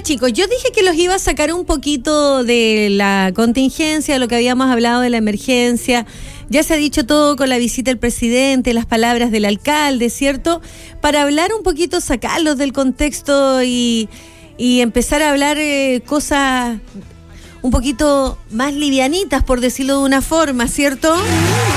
chicos, yo dije que los iba a sacar un poquito de la contingencia, de lo que habíamos hablado de la emergencia. Ya se ha dicho todo con la visita del presidente, las palabras del alcalde, ¿cierto? Para hablar un poquito, sacarlos del contexto y empezar a hablar cosas un poquito más livianitas, por decirlo de una forma, ¿cierto?